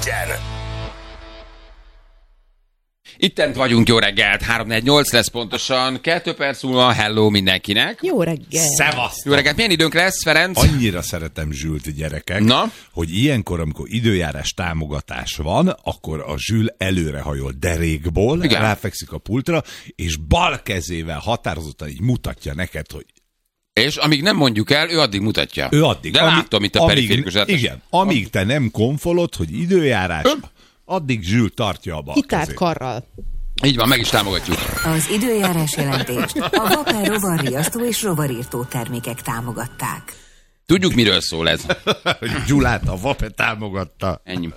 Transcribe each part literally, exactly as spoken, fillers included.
legyen! Ittent vagyunk, jó reggelt, három négy nyolc lesz pontosan, kettő perc múlva, hello mindenkinek. Jó reggel. Szevasztok. Jó reggelt, milyen időnk lesz, Ferenc? Annyira szeretem Zsült, gyerekek, Na? hogy ilyenkor, amikor időjárás támogatás van, akkor a Zsül előrehajol derékból, Igen. ráfekszik a pultra, és bal kezével határozottan így mutatja neked, hogy És amíg nem mondjuk el, ő addig mutatja. ő addig. De látom itt a periférikus átlás. Igen, amíg te nem konfolod, hogy időjárás, addig Zsül tartja a bal Kitárt kezét. karral. Így van, meg is támogatjuk. Az időjárás jelentést a Vapor rovarriasztó és rovarírtó termékek támogatták. Tudjuk, miről szól ez. Hogy Gyulát a Vape támogatta. Ennyi.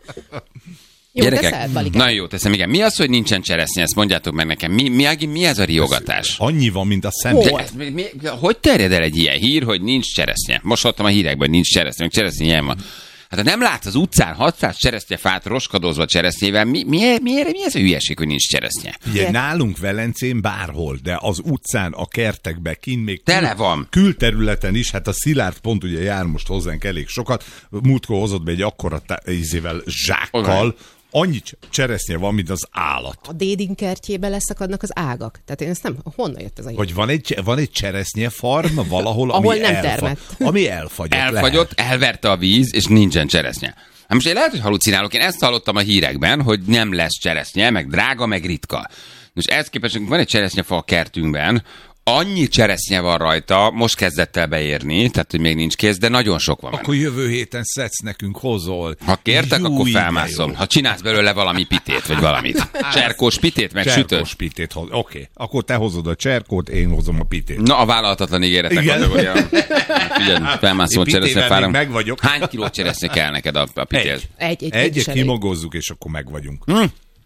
Jó teszel, Balikám? Nagyon jó teszem, igen. Mi az, hogy nincsen cseresznye? Ezt mondjátok meg nekem. Mi, mi, mi ez a riogatás? Annyi van, mint a De személy. ez, mi, mi, hogy terjed el egy ilyen hír, hogy nincs cseresznye? Most hallottam a hírekben, hogy nincs cseresznye, meg cseresznye ilyen van. Hát ha nem látsz az utcán hatszáz cseresznyefát roskadozva cseresznyével, mi, mi, mi, mi ez a hülyeség, hogy nincs cseresznye? Ugye nálunk Velencén bárhol, de az utcán, a kertekben, kint még Tele kül- van. külterületen is, hát a Szilárd pont ugye jár most hozzánk elég sokat, múltkor hozott be egy akkora tá- ízével zsákkal, Olyan. annyi c- cseresznye van, mint az állat. A Dédin kertjében leszakadnak az ágak. Tehát én ezt nem, honnan jött ez a hír? Hogy van egy, van egy cseresznye farm valahol, Ahol ami, nem elfa- termett. ami elfagyott. Elfagyott, elverte a víz, és nincsen cseresznye. Hát most én lehet, hogy halucinálok, én ezt hallottam a hírekben, hogy nem lesz cseresznye, meg drága, meg ritka. Most ehhez képest van egy cseresznyefa a kertünkben, annyi cseresznye van rajta, most kezdett el beérni, tehát hogy még nincs kész, de nagyon sok van benne. Akkor jövő héten szedsz nekünk, hozol. Ha kértek, Jú, akkor de felmászom. jó. Ha csinálsz belőle valami pitét, vagy valamit. Cserkós pitét, meg sütőt. Cserkós pitét hoz. Oké, okay. Akkor te hozod a cserkót, én hozom a pitét. Na, a vállalhatatlan ígéretek Igen. kategória. Figyelj, felmászom a Én pitével cseresznyefára. még meg vagyok. Hány kiló cseresznye kell neked a, a pitéhez? Egy. Egy, egy, egy Egyet is elég. kimagozzuk, és akkor meg vagyunk. Hm.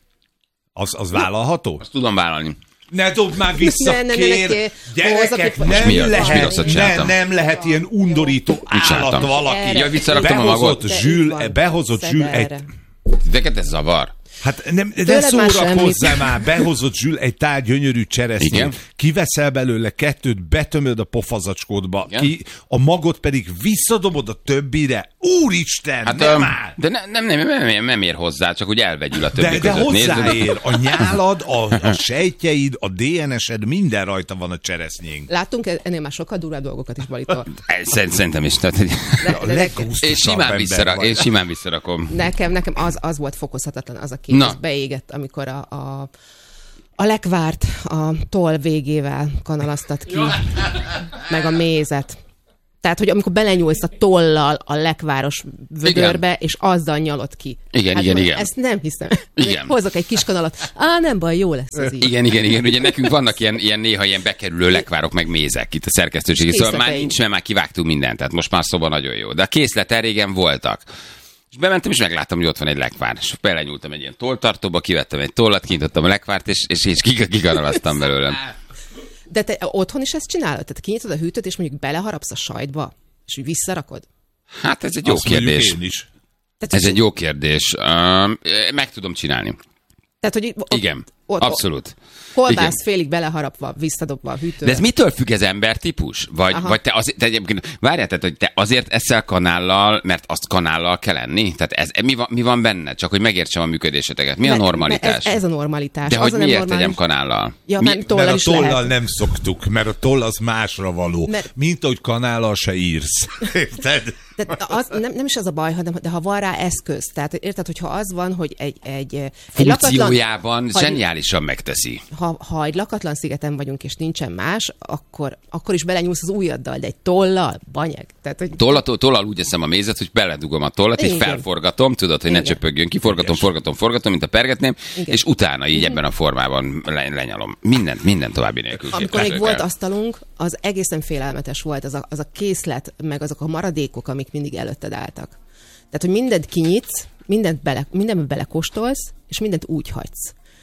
Az, az vállalható? Azt tudom vállalni. Ne dobd már vissza, Ne, ne, ne, kér! ne, ne, Gyerekek, hozzak itt- nem Mi az? Most mi lehet, rosszat ne, csináltam? nem lehet ilyen undorító Mit állat csináltam? valaki. Erre. Ja, visszaraktam a Behozott magot. Zsül, Van. behozott Szed Zsül egy... erre. Titeket ez zavar. Hát nem, de Tőled már szórakozzál semmit. már, behozott Zsül egy tál gyönyörű cseresznyét, Igen. kiveszel belőle kettőt, betömöd a pofazacskódba, ki, a magot pedig visszadobod a többire. Úristen, Hát, nem öm, áll! de ne, nem, nem, nem, nem, nem ér hozzá, csak úgy elvegyül a többi De, de között. Nézd, hozzáér, a nyálad, a, a sejtjeid, a dé en es-ed, minden rajta van a cseresznyénk. Láttunk ennél már sokkal durvább dolgokat is, Balitól. Szerint, szerintem is. Tehát, hogy... De, de nekem, leggusztusabb És simán, ember visszarak, vagy. és simán visszarakom. nekem, nekem az, az volt fokozhatatlan, az a kép, Na. az beégett, amikor a, a, a lekvárt a toll végével kanalaztat ki, meg a mézet. Tehát, hogy amikor belenyúlsz a tollal a lekváros vödörbe, Igen. és azzal nyalod ki. Igen, igen, most igen. Ezt nem hiszem. Igen. Hozzak egy kis kanalat. Á, nem baj, jó lesz ez így. Igen, igen, igen. Ugye nekünk vannak ilyen, ilyen néha ilyen bekerülő lekvárok, meg mézek itt a szerkesztőségi. Szóval már Készleteink. nincs, mert már kivágtunk mindent, tehát most már szoba nagyon jó. De a készlet régen voltak. És bementem, és megláttam, hogy ott van egy lekvár. És belenyúltam egy ilyen tolltartóba, kivettem egy tollat, kinyitottam a lekvárt, és, és, és kikanalaztam belőle. De te otthon is ezt csinálod? Tehát kinyitod a hűtőt, és mondjuk beleharapsz a sajtba, és úgy visszarakod? Hát ez egy jó Azt mondjuk kérdés. én is. Tehát, Ez hogy- egy jó kérdés. Um, meg tudom csinálni. Tehát, hogy ott, Igen, ott, abszolút. Kolbász Igen. félig beleharapva, visszadobva a hűtőbe. De ez mitől függ, ez embertípus? Vagy, Aha. vagy te azért, te egyébként, várjál, tehát, hogy te azért eszel kanállal, mert azt kanállal kell enni? Tehát ez, mi, van, mi van benne? Csak hogy megértsem a működéseteket. Mi a Mert- normalitás? mert Ez, ez a normalitás. De az hogy a nem miért normális. tegyem kanállal? Ja, Mi- mert tollal Mert a is tollal lehet. nem szoktuk, mert a toll az másra való. Mert- Mint ahogy kanállal se írsz. Érted? De az, nem, nem is az a baj, hanem, de ha van rá eszköz. Tehát érted, hogyha az van, hogy egy, egy, egy Funkciójában ha- zseniálisan megteszi. Ha, ha egy lakatlan szigeten vagyunk, és nincsen más, akkor, akkor is belenyúlsz az ujjaddal, de egy tollal, banyeg. Tehát, hogy Tollal, tollal úgy eszem a mézet, hogy beledugom a tollat, és Igen. felforgatom, tudod, hogy ne Igen. csöpögjön ki, forgatom, forgatom, forgatom, mint a pergetném, Igen. és utána így ebben a formában le, lenyalom. Mindent, minden további nélkül. amikor még kell. volt asztalunk, az egészen félelmetes volt, az a, az a készlet, meg azok a maradékok, amik mindig előtted álltak. Tehát, hogy mindent kinyitsz, mindent bele, mindenbe belekóstolsz, és mindent úgy hagysz.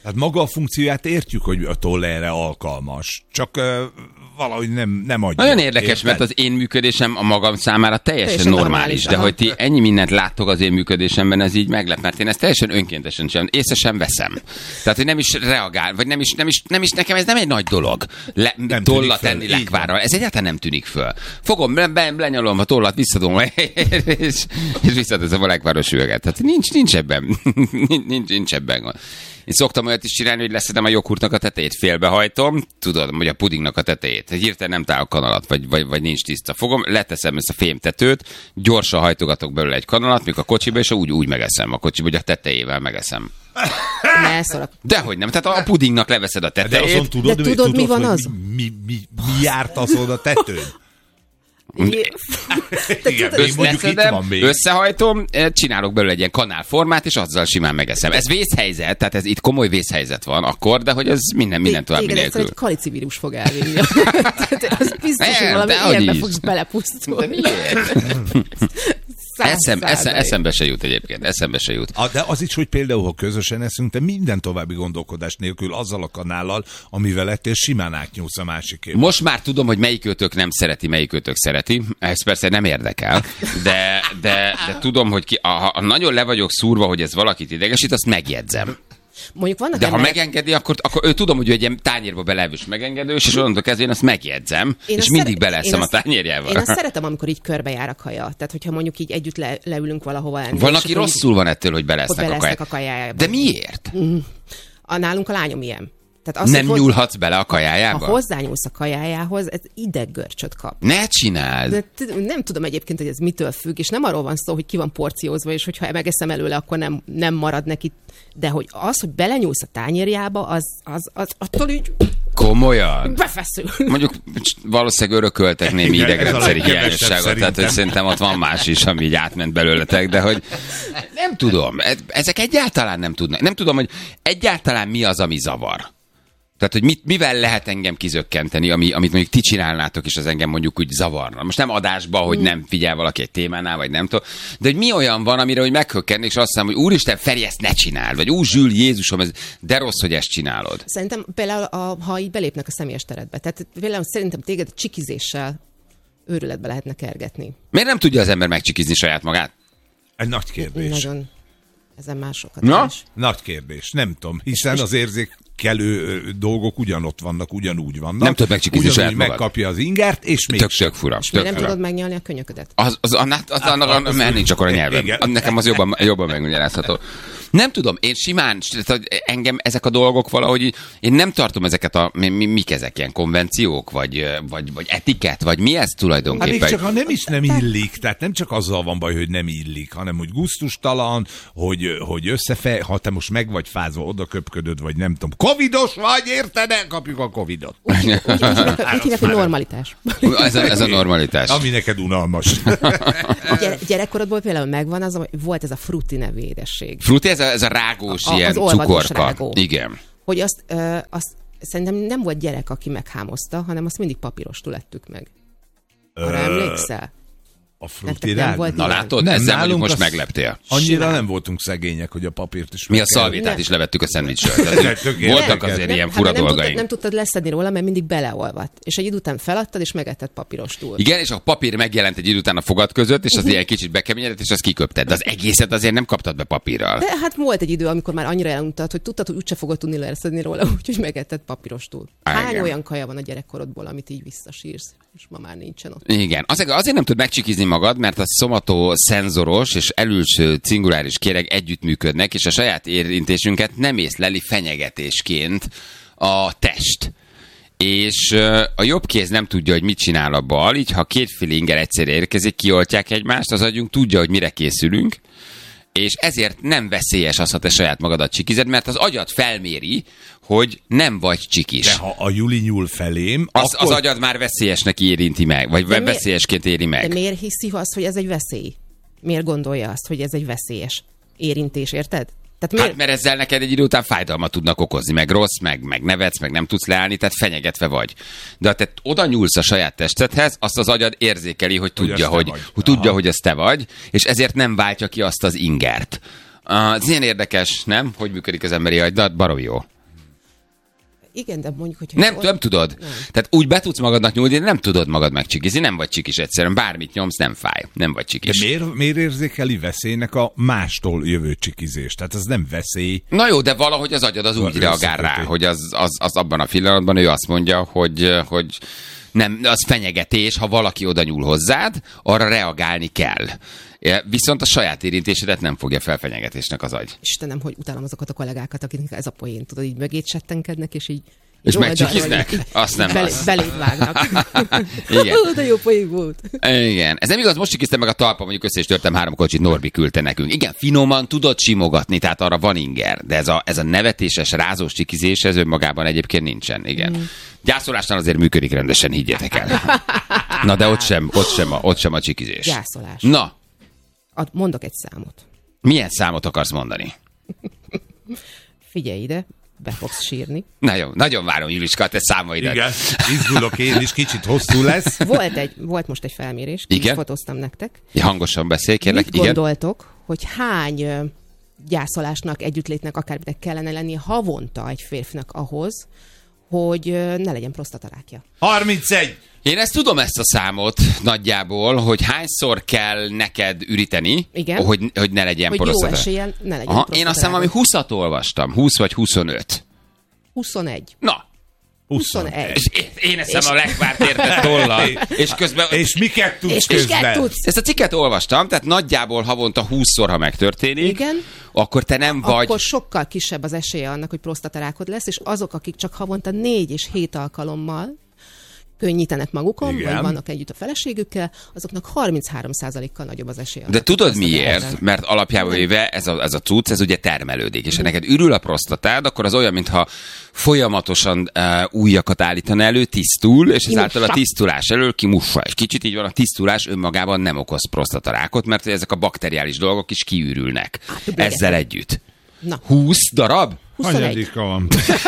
Hát maga a funkcióját értjük, hogy a toll erre alkalmas. Csak uh, valahogy nem, nem adja. Nagyon érdekes, érted? mert az én működésem a magam számára teljesen, teljesen normális, normális. De aha. hogy ti ennyi mindent láttok az én működésemben, ez így meglep, mert én ezt teljesen önkéntesen sem, észre sem veszem. Tehát, hogy nem is reagál, vagy nem is, nem is, nem is nekem ez nem egy nagy dolog. Le, tollat tenni lekvárral. Ez egyáltalán nem tűnik föl. Fogom, be, be, lenyalom a tollat, visszadom, és, és visszateszem a lekváros üveget. Tehát nincs, nincs ebben. nincs, nincs ebben. Én szoktam olyat is csinálni, hogy leszedem a joghurtnak a tetejét, félbehajtom, tudod, vagy a pudingnak a tetejét. Hirtelen nem találok kanalat, vagy, vagy, vagy nincs tiszta. Fogom, leteszem ezt a fémtetőt, gyorsan hajtogatok belőle egy kanalat, mikor a kocsiba, és úgy, úgy megeszem a kocsiba, hogy a tetejével megeszem. Ne Dehogy nem, tehát a pudingnak leveszed a tetejét. De azon tudod, De tudod, tudod mi van hogy az? Mi, mi, mi, mi járt azon a tetőn? Igen, Össz, mondjuk itt van még. Összehajtom, csinálok belőle egy ilyen kanálformát, és azzal simán megeszem. Ez vészhelyzet, tehát ez itt komoly vészhelyzet van akkor, de hogy ez minden, minden további nélkül. nélkül. egy kalicivírus fog elvinni. Az biztos, hogy valami ilyenbe fogsz belepusztulni. Eszem, eszem, eszembe se jut egyébként, eszembe se jut. A, de az is, hogy például, ha közösen eszünk, te minden további gondolkodás nélkül azzal a kanállal, amivel ettél, simán átnyúlsz a másikért. Most már tudom, hogy melyikőtök nem szereti, melyikőtök szereti. Ez persze nem érdekel, de, de, de tudom, hogy ki, ha, ha nagyon le vagyok szúrva, hogy ez valakit idegesít, azt megjegyzem. Mondjuk vannak De ha emberek... megengedi, akkor, akkor ő tudom, hogy ő egy ilyen tányérba belevős megengedős, és onnantól kezdve én azt megjegyzem, Én és azt mindig szere- beleeszem én a tányérjával. Én azt szeretem, amikor így körbejár a kaja. Tehát, hogyha mondjuk így együtt le, leülünk valahova enni. Van, aki rosszul van ettől, hogy beleesznek a, a kajájába. De miért? Mm. A nálunk a lányom ilyen. Tehát az, nem hogy nyúlhatsz bele a kajájába? Ha hozzányúlsz a kajájához, ez ideggörcsöt kap. Ne csináld! De t- nem tudom egyébként, hogy ez mitől függ, és nem arról van szó, hogy ki van porciózva, és hogyha megeszem előle, akkor nem, nem marad neki. De hogy az, hogy belenyúlsz a tányérjába, az, az, az attól így... Komolyan? Befeszül. Mondjuk valószínűleg örököltek némi Igen, idegrendszeri ez a hiányosságot, tehát hogy szerintem ott van más is, ami így átment belőletek, de hogy nem tudom, ezek egyáltalán nem tudnak. Nem tudom, hogy egyáltalán mi az, ami zavar. Tehát, hogy mit, mivel lehet engem kizökkenteni, ami, amit mondjuk ti csinálnátok, és az engem mondjuk úgy zavarna. Most nem adásba, hogy nem figyel valaki egy témánál, vagy nem tudom, de hogy mi olyan van, amire hogy meghökkennék, és azt mondom, hogy úristen, Feri, ezt ne csináld, vagy úgy Zsül, Jézusom, ez de rossz, hogy ezt csinálod. Szerintem például, a, ha így belépnek a személyes teredbe, tehát például szerintem téged csikizéssel őrületbe lehetne kergetni. Miért nem tudja az ember megcsikizni saját magát? Egy nagy kérdés. Nagyon. Ezen másokat Na? is. Nagy kérdés, nem tudom, hiszen az érzékelő dolgok ugyanott vannak, ugyanúgy vannak. Nem tudod megcsikizni saját magad. Megkapja az ingert, és még Tök, tök fura. És Tök nem fura. tudod megnyalni a könyöködet? Az, az, az, az, az, az, az, mert nincs akkor a nyelvem. Igen. Nekem az jobban, jobban megmagyarázható. Nem tudom, én simán, engem ezek a dolgok valahogy, így- én nem tartom ezeket a, mi, mi, mik ezek, ilyen konvenciók, vagy, vagy, vagy etikett, vagy mi ez Hát még tulajdonképpen? csak ha nem is nem illik, tehát nem csak azzal van baj, hogy nem illik, hanem hogy gusztustalan, hogy, hogy összefe, ha te most meg vagy fázva, oda köpködöd, vagy nem tudom, covidos vagy, érted? Elkapjuk a covidot. Úgy, úgy, úgy, hívják, úgy hívják, hogy normalitás. Ez a, ez a normalitás. Ami neked unalmas. Gyere, gyerekkorodból például megvan az, hogy volt ez a frutti nevű édesség. Fruti, ez a, ez a rágós, A- az ilyen olvadós cukorka. rágó. Igen. Hogy azt, ö, azt szerintem nem volt gyerek, aki meghámozta, hanem azt mindig papírostul ettük meg. Arra emlékszel? A Nektek frutti nem rád? volt Na ilyen? látod, Nem, ezzel mondjuk nálunk most az- megleptél. Annyira Simán. nem voltunk szegények, hogy a papírt is Mi a meg kell- szalvétát Ne. is levettük a szendvicsről. Tehát, Tök hogy voltak érdekes. azért Nem, ilyen hát fura nem tudtad, dolgaink. nem tudtad leszedni róla, mert mindig beleolvadt. És egy idő után feladtad, és megetted papírostul. Igen, és a papír megjelent egy idő után a fogad között, és az ilyen kicsit bekeményedett, és azt kiköpted. De az egészet azért nem kaptad be papírral. De hát volt egy idő, amikor már annyira eluntad, hogy tudtad, hogy úgyse fogod tudni leszedni róla, úgyhogy megetted papírostul. Á, Hány igen. olyan kaja van a gyerekkorodból, amit így visszasírsz, és ma már nincsen ott? Igen, azért, azért nem tud megcsikizni magad, mert a szomató szenzoros és elülső cinguláris kéreg együttműködnek, és a saját érintésünket nem észleli fenyegetésként a test. És ö, a jobb kéz nem tudja, hogy mit csinál a bal, így ha két filinger egyszerre érkezik, kioltják egymást, az agyunk tudja, hogy mire készülünk, és ezért nem veszélyes az, ha te saját magadat csikized, mert az agyad felméri, hogy nem vagy csikis. De ha a Juli nyúl felém, Az, akkor... az agyad már veszélyesnek érinti meg, vagy De mi- veszélyesként éri meg. De miért hiszi azt, hogy ez egy veszély? Miért gondolja azt, hogy ez egy veszélyes érintés, érted? Tehát miért? Hát mert ezzel neked egy idő után fájdalmat tudnak okozni, meg rossz, meg, meg nevetsz, meg nem tudsz leállni, tehát fenyegetve vagy. De ha te oda nyúlsz a saját testedhez, azt az agyad érzékeli, hogy Hogy tudja, az te hogy, vagy. hogy, tudja, Aha. hogy ez te vagy, és ezért nem váltja ki azt az ingert. Uh, ez ilyen érdekes, nem? Hogy működik az emberi agy, de baromi jó. Igen, de mondjuk, hogyha... Nem, nem tudod. Nem. Tehát úgy be tudsz magadnak nyúlni, de nem tudod magad megcsikizni. Nem vagy csikis egyszerűen. Bármit nyomsz, nem fáj. Nem vagy csikis. De miért, miért érzékeli veszélynek a mástól jövő csikizést? Tehát ez nem veszély. Na jó, de valahogy az agyad az úgy reagál rá, hogy az, az, az abban a pillanatban ő azt mondja, hogy, hogy nem, az fenyegetés, ha valaki oda nyúl hozzád, arra reagálni kell. Viszont a saját érintésedet nem fogja fel fenyegetésnek az agy. Istenem, hogy utálom azokat a kollégákat, akiknek ez a poén, tudod, így mögét settenkednek, és így... És megcsikiznek? Azt nem belé, az. Beléd vágnak. Igen. De jó poén volt. Igen. Ez nem igaz, most csikiztem meg a talpa, mondjuk össze is törtem három kocsit, Norbi küldte nekünk. Igen, finoman tudod simogatni, tehát arra van inger. De ez a, ez a nevetéses, rázós csikizés, ez önmagában egyébként nincsen. Igen. Mm. Gyászolásnál azért működik rendesen, higgyétek el. Na de ott sem, ott sem a, ott sem a csikizés. Gyászolás. Na. Ad, mondok egy számot. Milyen számot akarsz mondani? Figyelj ide, be fogsz sírni. Nagyon, nagyon várom, Juliska, te számaidat. Igen, izgulok én is, kicsit hosszú lesz. Volt, egy, volt most egy felmérés, igen? Fotóztam nektek. Hangosan beszélj, kérlek. Mit gondoltok, hogy hány ö, gyászolásnak, együttlétnek, akárminek kellene lennie havonta egy férfinak ahhoz, hogy ö, ne legyen prostatarákja? harmincegy! Én ezt tudom, ezt a számot nagyjából, hogy hányszor kell neked üríteni, igen? Hogy, hogy ne legyen hogy prostata. Jó esélyen ne legyen Aha, én azt hiszem, ami húszat olvastam. húsz vagy huszonöt. huszonegy. Na. huszonegy. És én eszem és... a lekvárt érted tollal. És közben... És miket tudsz és közben? Miket tudsz? Ezt a cikket olvastam, tehát nagyjából havonta húszszor, ha megtörténik, igen? Akkor te nem vagy... Akkor sokkal kisebb az esélye annak, hogy prostatarákod lesz, és azok, akik csak havonta négy és hét alkalommal könnyítenek magukon, igen, vagy vannak együtt a feleségükkel, azoknak harminchárom százalékkal nagyobb az esélye. De tudod miért? Mert alapjában véve ez a, ez a cucc, ez ugye termelődik, és ha neked ürül a prostatád, akkor az olyan, mintha folyamatosan uh, újakat állítana elő, tisztul, és ezáltal a tisztulás elől kimussa. És kicsit így van, a tisztulás önmagában nem okoz prostatarákot, mert ezek a bakteriális dolgok is kiürülnek. Hát, ezzel együtt. Na. húsz darab? huszonegy. van.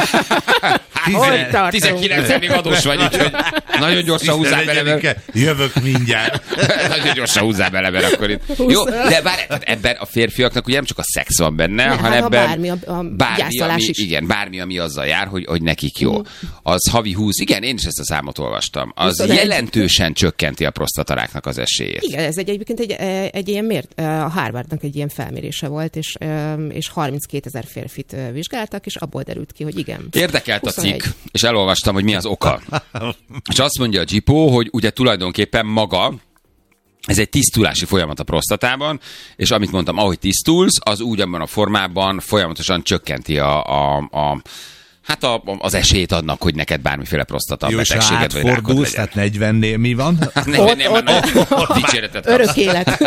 tizenkilenc adós vagy, úgyhogy nagyon gyorsan húzzál bele. Mert... Jövök mindjárt. Nagyon gyorsan húzzál bele, mert akkor itt. Jó, de bár ebben a férfiaknak ugye nem csak a szex van benne, ne, hanem hát ebben bármi, a, a bármi, ami, is. igen, bármi, ami azzal jár, hogy, hogy nekik jó. Az havi húsz, igen, én is ezt a számot olvastam. Az huszonegy. Jelentősen csökkenti a prostataráknak az esélyét. Igen, ez egy, egyébként egy, egy ilyen mért, a Harvardnak egy ilyen felmérése volt, és, és harminckétezer férfit vizsgáltak, és abból derült ki, hogy igen. Érdekelt a cikk, és elolvastam, hogy mi az oka. És azt mondja a Gipó, hogy ugye tulajdonképpen maga, ez egy tisztulási folyamat a prostatában, és amit mondtam, ahogy tisztulsz, az úgy abban a formában folyamatosan csökkenti a, a, a hát a, az esélyt annak, hogy neked bármiféle prostata betegséget vagy rákod legyen. Tehát negyvennél mi van? negyvennél már nagy dicséretet kapsz. Örök élet.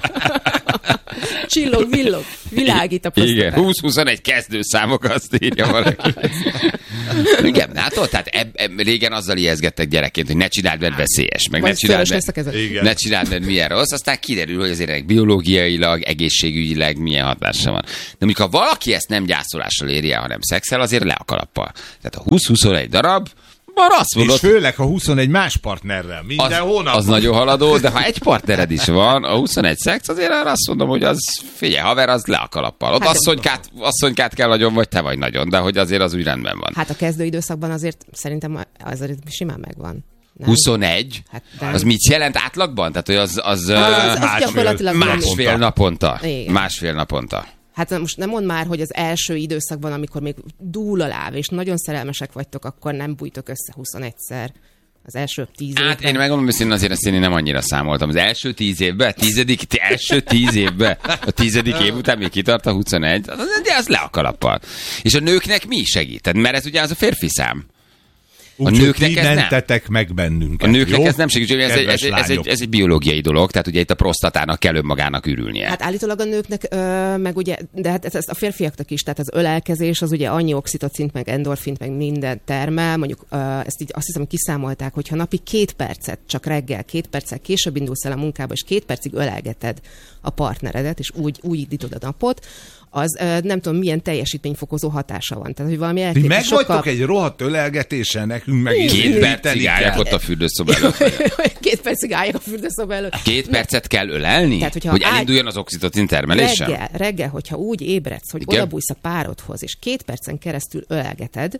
Csillog, villog, világít a prostata. Igen, húsz-huszonegy kezdőszámok, azt írja valaki. Igen, látod? Tehát eb, eb, régen azzal ijeszgettek gyerekként, hogy ne csináld, mert veszélyes, meg ne csináld, mert, ne csináld, mert milyen rossz, aztán kiderül, hogy azért biológiailag, egészségügyileg milyen hatása van. De mondjuk, ha valaki ezt nem gyászolással éri el, hanem szexel, azért le a kalappal. Tehát a húsz-huszonegy darab, azt mondod, és főleg, ha huszonegy más partnerrel, minden az, hónapban. Az nagyon haladó, de ha egy partnered is van, a huszonegy szex, azért arra azt mondom, hogy az, figyelj, haver, az le a kalappal. Ott hát, asszonykát, asszonykát kell nagyon, vagy te vagy nagyon, de hogy azért az úgy rendben van. Hát a kezdőidőszakban azért szerintem azért simán megvan. Nem? huszonegy? Hát, de... Az mit jelent átlagban? Tehát, hogy az, az, az, az másfél, másfél naponta. Igen. Másfél naponta. Hát most nem mondd már, hogy az első időszakban, amikor még dúl a láb, és nagyon szerelmesek vagytok, akkor nem bújtok össze huszonegyszer. Az első tíz évben. Hát én megmondom őszintén, azért ezt én nem annyira számoltam. Az első tíz évben, tizedik, első tíz évben, a tizedik év után még kitart a huszonegy, de az le a kalappal. És a nőknek mi segít? Mert ez ugye az a férfi szám. A nőknek ez mentetek nem. meg bennünket. A nőknek jó? Ez nem segít, ez, ez, ez, ez, egy, ez egy biológiai dolog, tehát ugye itt a prostatának kell önmagának ürülnie. Hát állítólag a nőknek, ö, meg ugye, de hát ez, ez a férfiaknak is, tehát az ölelkezés, az ugye annyi oxitocint, meg endorfint, meg minden termel, mondjuk ö, ezt így azt hiszem, hogy kiszámolták, hogyha napi két percet, csak reggel, két perccel később indulsz el a munkába, és két percig ölelgeted a partneredet, és úgy, úgy indítod a napot, az nem tudom, milyen teljesítményfokozó hatása van. Tehát, hogy valami elképesztő. Meg sokkal... vagytok egy rohadt ölelgetéssel, nekünk meg két percig álljak ott a fürdőszoba előtt. Két percig álljak a fürdőszoba előtt. Két percet kell ölelni? Tehát, hogy áll... elinduljon az oxitocin termelése? Reggel, reggel, hogyha úgy ébredsz, hogy odabújsz a párodhoz, és két percen keresztül ölelgeted,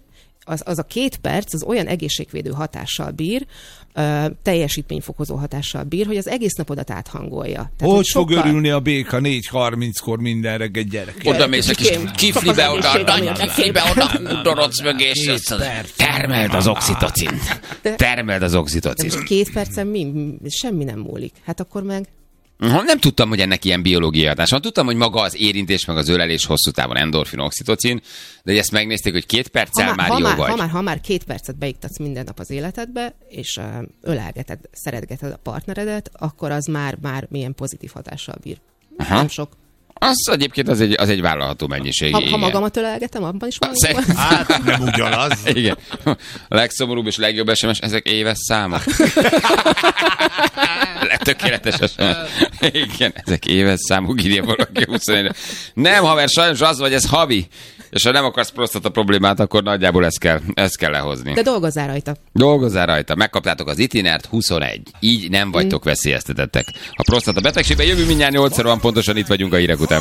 az, az a két perc az olyan egészségvédő hatással bír, ö, teljesítményfokozó hatással bír, hogy az egész napodat áthangolja. Tehát, hogy sokkal... fog örülni a béka négy harminckor minden reggel, gyerek? Oda mész egy kis kiflibe, oda, kiflibe, oda dorodsz mögé, és termeld az oxitocin. Termeld az oxitocin. De most két percen mi? Semmi nem múlik. Hát akkor meg... Nem tudtam, hogy ennek ilyen biológiai hatása van. Tudtam, hogy maga az érintés, meg az ölelés hosszú távon endorfin, oxitocin, de ezt megnézték, hogy két perccel ha már, már jó ha vagy. Ha már, ha már két percet beiktatsz minden nap az életedbe, és uh, ölelgeted, szeretgeted a partneredet, akkor az már, már milyen pozitív hatással bír. Aha. Nem sok. Az egyébként az egy, az egy vállalható mennyiség. Ha, ha magamat ölelgetem, abban is van. Szer- Hát nem ugyanaz. Igen. A legszomorúbb és legjobb es em es, ezek éves számok. Tökéletes es em es. Igen, ezek éves számok, írja valaki huszonegyre. Nem, haver, sajnos az vagy, ez havi. És ha nem akarsz prostata problémát, akkor nagyjából ezt kell, ezt kell lehozni. De dolgozzál rajta. Dolgozzál rajta. Megkaptátok az itinert, huszonegy. Így nem vagytok veszélyeztetettek. A prostata betegségben jövő mindjárt nyolc van, pontosan itt vagyunk a hírek után.